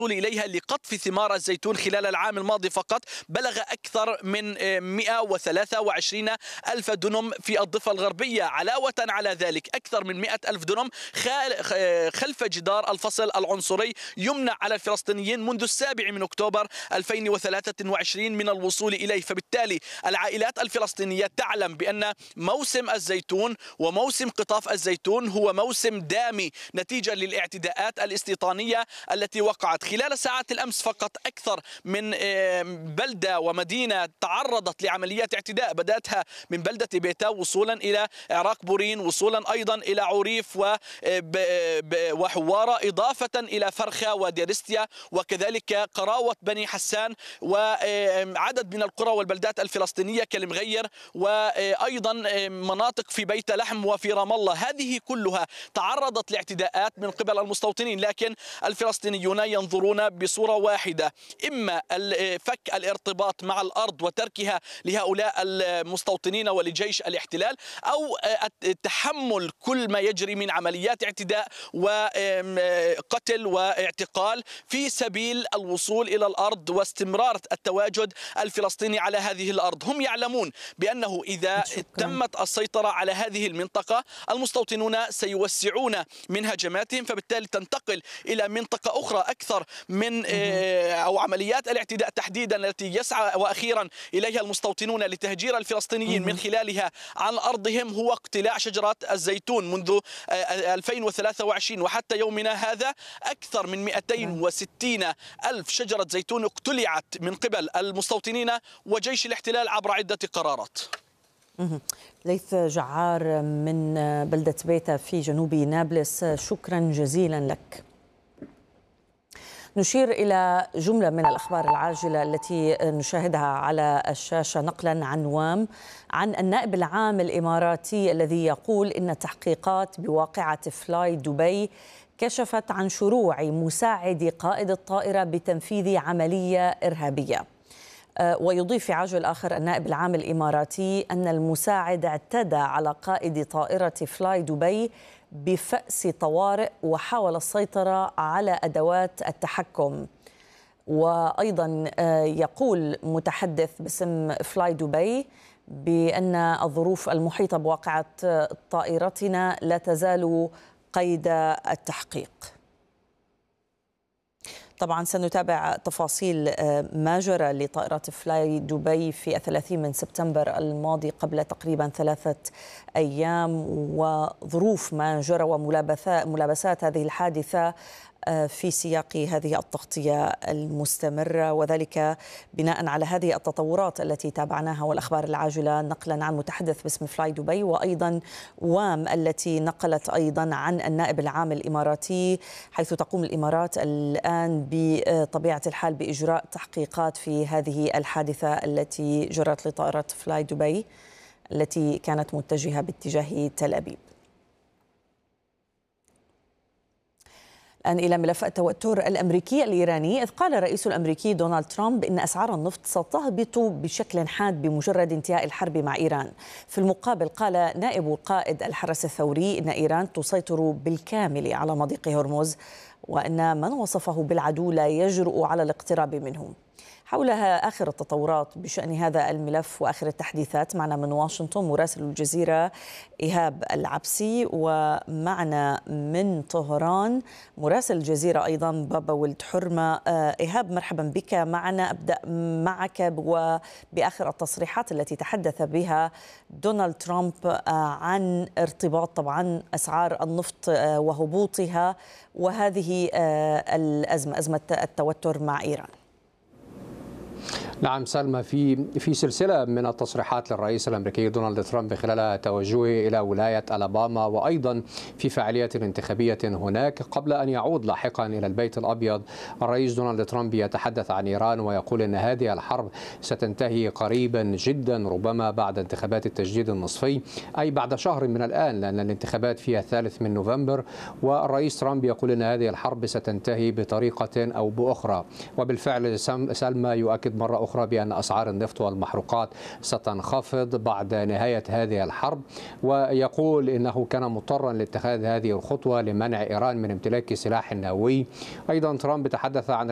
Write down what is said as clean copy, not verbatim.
إليها لقطف ثمار الزيتون خلال العام الماضي فقط بلغ أكثر من 123 ألف دنم في الضفة الغربية. علاوة على ذلك أكثر من 100 ألف دنم خلف جدار الفصل العنصري يمنع على الفلسطينيين منذ 7 من أكتوبر 2023 من الوصول إليه. فبالتالي العائلات الفلسطينية تعلم بأن موسم الزيتون وموسم قطاف الزيتون هو موسم دامي نتيجة للاعتداءات الاستيطانية التي وقعت خلال ساعات الأمس فقط. أكثر من بلدة ومدينة تعرضت لعمليات اعتداء، بدأتها من بلدة بيتا وصولا إلى عراق بورين، وصولا أيضا إلى عريف وحوارة، إضافة إلى فرخة وديرستيا وكذلك قراوة بني حسان وعدد من القرى والبلدات الفلسطينية كالمغير، وأيضا مناطق في بيت لحم وفي رام الله. هذه كلها تعرضت لاعتداءات من قبل المستوطنين، لكن الفلسطينيون ينظرون بصورة واحدة: إما فك الارتباط مع الأرض وتركها لهؤلاء المستوطنين ولجيش الاحتلال، أو تحمل كل ما يجري من عمليات اعتداء وقتل واعتقال في سبيل الوصول إلى الأرض واستمرار التواجد الفلسطيني على هذه الأرض. هم يعلمون بأنه إذا تمت السيطرة على هذه المنطقة المستوطنون سيوسعون من هجماتهم، فبالتالي تنتقل إلى منطقة أخرى أكثر من أو عمليات الاعتداء تحديدا التي يسعى وأخيرا إليها المستوطنون لتهجير الفلسطينيين من خلالها عن أرضهم هو اقتلاع شجرات الزيتون. منذ 2023 وحتى يومنا هذا أكثر من 260 ألف شجرة زيتون اقتلعت من قبل المستوطنين وجيش الاحتلال عبر عدة قرارات. ليث جعار من بلدة بيتا في جنوب نابلس، شكرا جزيلا لك. نشير إلى جملة من الأخبار العاجلة التي نشاهدها على الشاشة نقلا عن وام عن النائب العام الإماراتي الذي يقول إن التحقيقات بواقعة فلاي دبي كشفت عن شروع مساعد قائد الطائرة بتنفيذ عملية إرهابية. ويضيف في عاجل آخر النائب العام الإماراتي أن المساعد اعتدى على قائد طائرة فلاي دبي بفأس طوارئ وحاول السيطرة على أدوات التحكم. وأيضا يقول متحدث باسم فلاي دبي بأن الظروف المحيطة بواقعة طائرتنا لا تزال قيد التحقيق. طبعا سنتابع تفاصيل ما جرى لطائرة فلاي دبي في 30 سبتمبر الماضي قبل تقريبا 3 أيام، وظروف ما جرى وملابسات هذه الحادثة في سياق هذه التغطية المستمرة، وذلك بناء على هذه التطورات التي تابعناها والأخبار العاجلة نقلا عن متحدث باسم فلاي دبي، وأيضا وام التي نقلت أيضا عن النائب العام الإماراتي، حيث تقوم الإمارات الآن بطبيعة الحال بإجراء تحقيقات في هذه الحادثة التي جرت لطائرة فلاي دبي التي كانت متجهة باتجاه تل أبيب. الآن إلى ملف التوتر الأمريكي الإيراني، إذ قال الرئيس الأمريكي دونالد ترامب إن أسعار النفط ستهبط بشكل حاد بمجرد انتهاء الحرب مع إيران. في المقابل قال نائب قائد الحرس الثوري إن إيران تسيطر بالكامل على مضيق هرمز، وأن من وصفه بالعدو لا يجرؤ على الاقتراب منهم. حولها آخر التطورات بشأن هذا الملف وآخر التحديثات معنا من واشنطن مراسل الجزيرة إيهاب العبسي، ومعنا من طهران مراسل الجزيرة أيضا بابا ولد حرمة. إيهاب، مرحبا بك معنا. أبدأ معك وبآخر التصريحات التي تحدث بها دونالد ترامب عن ارتباط طبعا أسعار النفط وهبوطها وهذه الأزمة، أزمة التوتر مع إيران. نعم سلمى، في سلسلة من التصريحات للرئيس الأمريكي دونالد ترامب خلال توجهه إلى ولاية ألاباما وأيضا في فعالية انتخابية هناك قبل أن يعود لاحقا إلى البيت الأبيض. الرئيس دونالد ترامب يتحدث عن إيران ويقول أن هذه الحرب ستنتهي قريبا جدا، ربما بعد انتخابات التجديد النصفي، أي بعد شهر من الآن، لأن الانتخابات فيها 3 من نوفمبر. والرئيس ترامب يقول أن هذه الحرب ستنتهي بطريقة أو بأخرى. وبالفعل سلمى يؤكد مرة أخرى بأن أسعار النفط والمحروقات ستنخفض بعد نهاية هذه الحرب، ويقول إنه كان مضطرا لاتخاذ هذه الخطوة لمنع إيران من امتلاك سلاح نووي. أيضا ترامب تحدث عن